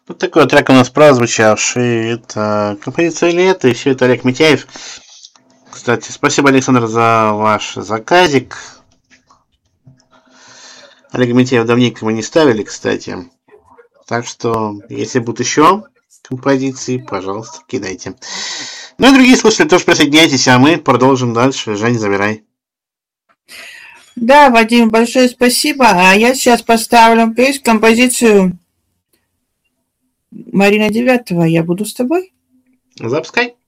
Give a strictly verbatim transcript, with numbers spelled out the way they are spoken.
Вот такой трек у нас прозвучавший. Это композиция «Лето», и все это Олег Митяев. Кстати, спасибо, Александр, за ваш заказик. Олега Митяева давненько мы не ставили, кстати. Так что, если будут еще композиции, пожалуйста, кидайте. Ну и другие слушатели тоже присоединяйтесь, а мы продолжим дальше. Женя, забирай. Да, Вадим, большое спасибо. А я сейчас поставлю песню, композицию Марина Девятова. Я буду с тобой. Запускай.